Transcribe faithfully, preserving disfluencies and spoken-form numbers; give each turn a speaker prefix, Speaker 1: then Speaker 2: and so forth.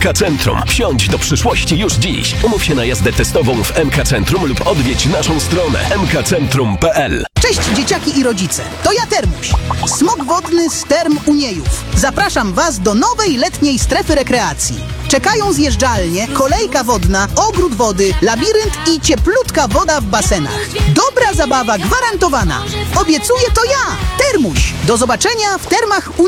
Speaker 1: K Centrum. Wsiądź do przyszłości już dziś. Umów się na jazdę testową w M K Centrum lub odwiedź naszą stronę m k centrum kropka p l.
Speaker 2: Cześć dzieciaki i rodzice, to ja Termuś, smok wodny z Term Uniejów. Zapraszam Was do nowej letniej strefy rekreacji. Czekają zjeżdżalnie, kolejka wodna, ogród wody, labirynt i cieplutka woda w basenach. Dobra zabawa gwarantowana. Obiecuję to ja, Termuś. Do zobaczenia w Termach Uniejów.